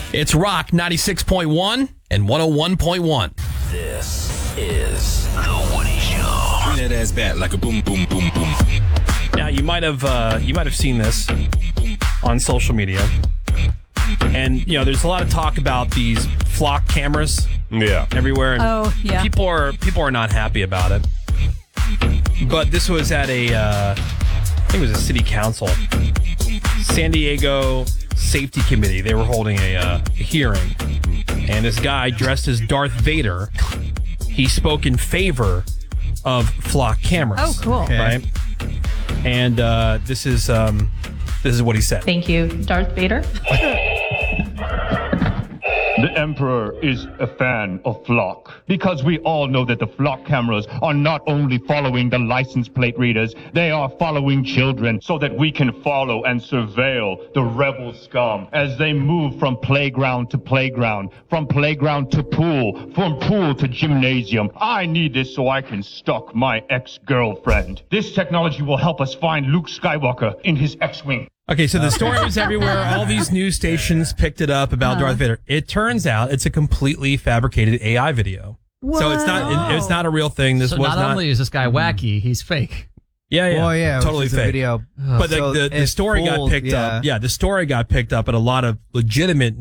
It's Rock 96.1 and 101.1. This is The Woody Show. Bring that ass back like a boom, boom, boom, boom. Now, you might have seen this on social media. And, there's a lot of talk about these flock cameras everywhere. And people are not happy about it. But this was at I think it was a city council, San Diego Safety Committee. They were holding a hearing. And this guy dressed as Darth Vader, he spoke in favor of flock cameras. Oh, cool. Okay. Right? And this is what he said. Thank you, Darth Vader. The Emperor is a fan of flock because we all know that the flock cameras are not only following the license plate readers, they are following children so that we can follow and surveil the rebel scum as they move from playground to playground, from playground to pool, from pool to gymnasium. I need this so I can stalk my ex-girlfriend. This technology will help us find Luke Skywalker in his X-Wing. Okay, so the story was everywhere. All these news stations picked it up about Darth Vader. It turns out it's a completely fabricated AI video. Whoa. So it's not a real thing. This so was not only is this guy wacky, he's fake. Yeah. Well, yeah, totally fake. Video. But the story got picked up. Yeah, the story got picked up at a lot of legitimate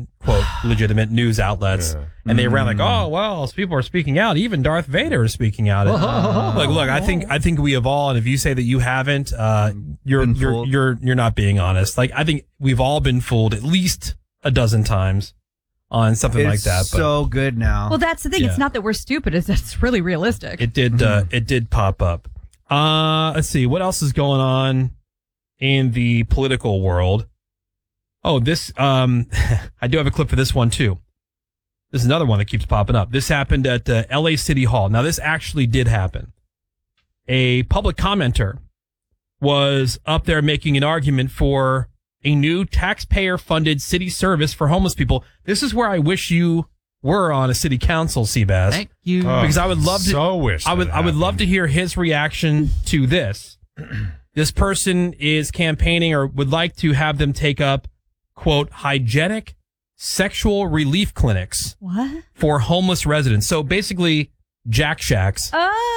news outlets. Yeah. And they ran like, oh, well, people are speaking out. Even Darth Vader is speaking out. Look, I think we have all, and if you say that you haven't, you're not being honest. Like, I think we've all been fooled at least a dozen times on something like that. It's so good now. Well, that's the thing. Yeah. It's not that we're stupid. It's that it's really realistic. It did pop up. Let's see. What else is going on in the political world? Oh, this, I do have a clip for this one too. This is another one that keeps popping up. This happened at LA City Hall. Now, this actually did happen. A public commenter was up there making an argument for a new taxpayer-funded city service for homeless people. This is where I wish you were on a city council, Seabass. Thank you. Because I would love to. I would love to hear his reaction to this. This person is campaigning or would like to have them take up, quote, hygienic sexual relief clinics for homeless residents. So basically, Jack Shacks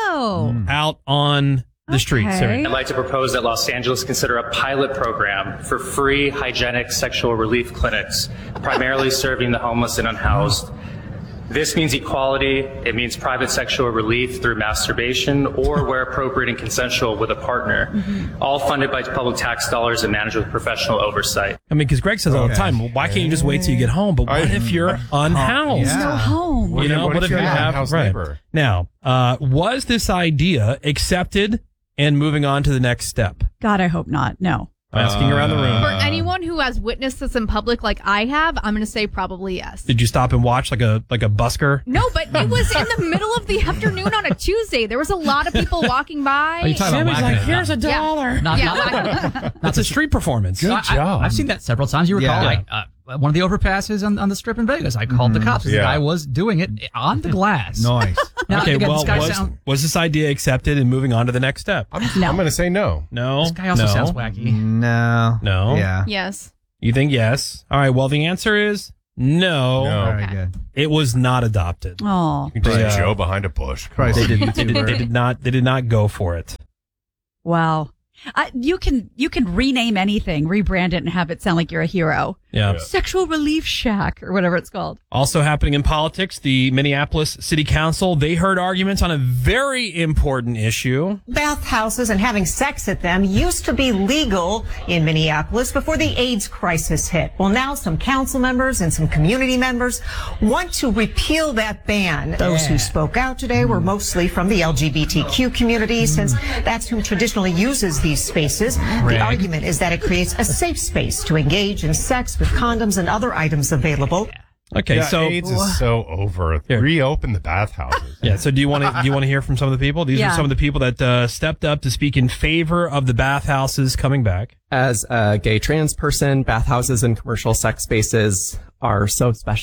out on the streets. I'd like to propose that Los Angeles consider a pilot program for free hygienic sexual relief clinics, primarily serving the homeless and unhoused. This means equality. It means private sexual relief through masturbation or where appropriate and consensual with a partner, all funded by public tax dollars and managed with professional oversight. I mean, because Greg says all the time, well, why can't you just wait till you get home? But what if you're unhoused? Go home. What if you have right now? Was this idea accepted and moving on to the next step? God, I hope not. No. I'm asking around the room. For anyone who has witnessed this in public like I have, I'm going to say probably yes. Did you stop and watch like a busker? No, but it was in the middle of the afternoon on a Tuesday. There was a lot of people walking by. Are you talking about like, here's $1. That's a street performance. Good job. I've seen that several times. You recall one of the overpasses on the strip in Vegas. I called the cops. The guy was doing it on the glass. Nice. Now, okay, again, well, was this idea accepted and moving on to the next step? I'm going to say no. No. This guy also sounds wacky. No. Yeah. Yes. You think yes? All right, well, the answer is no. Very good. It was not adopted. Oh. Just Joe behind a bush. They did not go for it. Wow. You can rename anything, rebrand it, and have it sound like you're a hero. Yeah. Sexual Relief Shack or whatever it's called. Also happening in politics, the Minneapolis City Council, they heard arguments on a very important issue. Bathhouses and having sex at them used to be legal in Minneapolis before the AIDS crisis hit. Well, now some council members and some community members want to repeal that ban. Those who spoke out today were mostly from the LGBTQ community, since that's who traditionally uses these spaces. The argument is that it creates a safe space to engage in sex with condoms and other items available. Okay, so AIDS is so over. Reopen the bathhouses. Yeah. So do you want to hear from some of the people? These are some of the people that stepped up to speak in favor of the bathhouses coming back. As a gay trans person, bathhouses and commercial sex spaces are so special.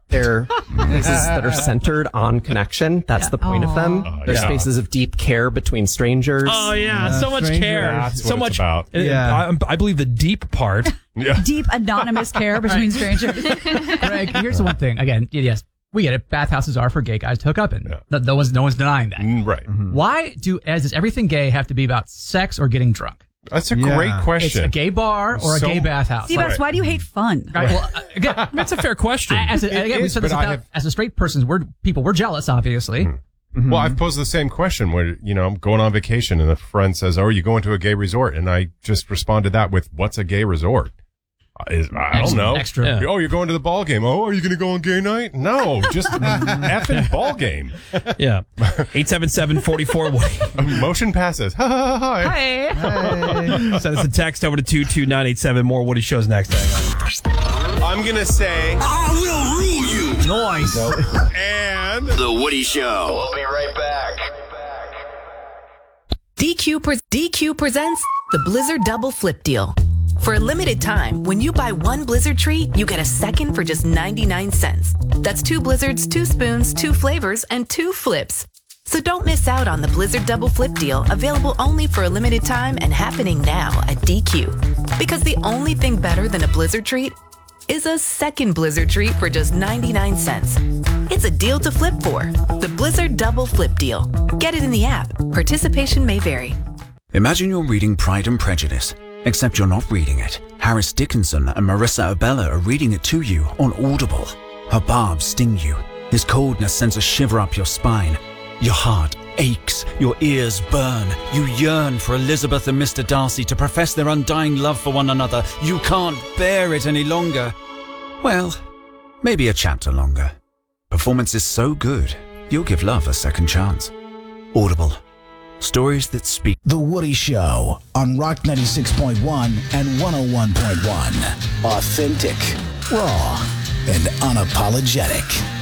They're places that are centered on connection. That's the point of them. They're spaces of deep care between strangers. Oh, yeah. So much care. That's so what much. it's about. I believe the deep part. Deep anonymous care between strangers. Greg, here's the one thing. Again, yes, we get it. Bathhouses are for gay guys to hook up in. No one's denying that. Right. Why does everything gay have to be about sex or getting drunk? That's a great question. It's a gay bar or a gay bathhouse. Seabass, why do you hate fun? Right. Well, again, that's a fair question. As a straight person, we're jealous, obviously. Mm-hmm. Well, I've posed the same question where, I'm going on vacation and a friend says, "Oh, are you going to a gay resort?" And I just responded that with, "What's a gay resort?" I don't know. Extra. Oh, you're going to the ball game. Oh, are you going to go on gay night? No, just effing ball game. Yeah. 877-44. Motion passes. Hi. Send us a text over to 22987. More Woody Shows next. I'm going to say, I will rule you. Nice. And The Woody Show. We'll be right back. DQ presents the Blizzard Double Flip Deal. For a limited time, when you buy one Blizzard treat, you get a second for just 99 cents. That's 2 Blizzards, 2 spoons, 2 flavors, and 2 flips. So don't miss out on the Blizzard Double Flip Deal, available only for a limited time and happening now at DQ. Because the only thing better than a Blizzard treat is a second Blizzard treat for just 99 cents. It's a deal to flip for. The Blizzard Double Flip Deal. Get it in the app. Participation may vary. Imagine you're reading Pride and Prejudice, except you're not reading it. Harris Dickinson and Marissa Abella are reading it to you on Audible. Her barbs sting you. His coldness sends a shiver up your spine. Your heart aches. Your ears burn. You yearn for Elizabeth and Mr. Darcy to profess their undying love for one another. You can't bear it any longer. Well, maybe a chapter longer. Performance is so good, you'll give love a second chance. Audible. Stories that speak. The Woody Show on Rock 96.1 and 101.1. Authentic, raw, and unapologetic.